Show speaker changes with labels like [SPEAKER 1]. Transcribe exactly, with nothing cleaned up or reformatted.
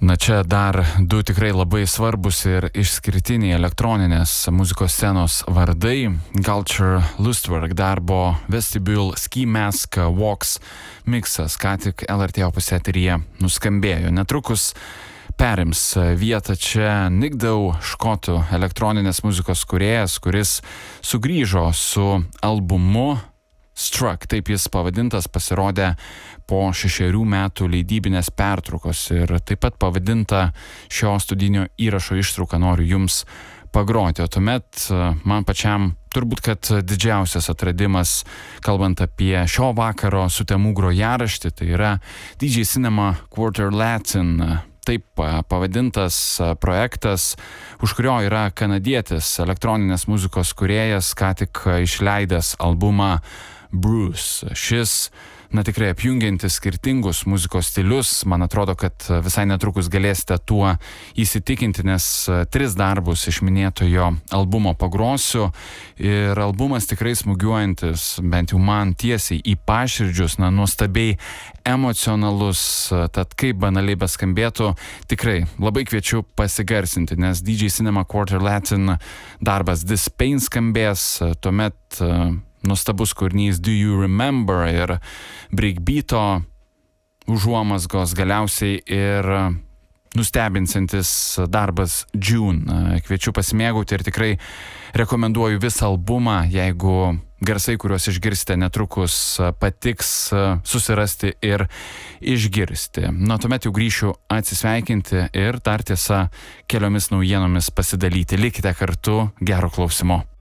[SPEAKER 1] Na čia dar du tikrai labai svarbus ir išskirtiniai elektroninės muzikos scenos vardai. Culture Lustwerk darbo Vestibule Ski Mask Walks miksas ką tik L R T opus eteryje nuskambėjo. Netrukus perims vietą čia Nick Dow, škotų elektroninės muzikos kūrėjas, kuris sugrįžo su albumu Struck, taip jis pavadintas, pasirodė po šešerių metų leidybinės pertraukos ir taip pat pavadinta šio studijinio įrašo ištrauką noriu jums pagroti. O tuomet man pačiam turbūt, kad didžiausias atradimas, kalbant apie šio vakaro sutemų grojaraštį, tai yra D J Cinema Quarter Latin, taip pavadintas projektas, už kurio yra kanadietis elektroninės muzikos kūrėjas, ką tik išleidęs albumą Bruce. Šis, na tikrai apjungiantis skirtingus muzikos stilius, man atrodo, kad visai netrukus galėsite tuo įsitikinti, nes tris darbus iš minėtojo albumo pagrosiu ir albumas tikrai smūgiuojantis, bent jau man tiesiai į paširdžius, na nuostabiai emocionalus, tad kaip banaliai beskambėtų, tikrai labai kviečiu pasigarsinti, nes D J Cinema Quarter Latin darbas This Pain skambės, tuomet nuostabus kūrinys Do You Remember ir breakbeato užuomazgos, galiausiai ir nustebinsantis darbas June. Kviečiu pasimėgauti ir tikrai rekomenduoju visą albumą, jeigu garsai, kuriuos išgirsite netrukus, patiks susirasti ir išgirsti. Na, tuomet jau grįšiu atsisveikinti ir dar tiesa keliomis naujienomis pasidalyti. Likite kartu, gero klausimo.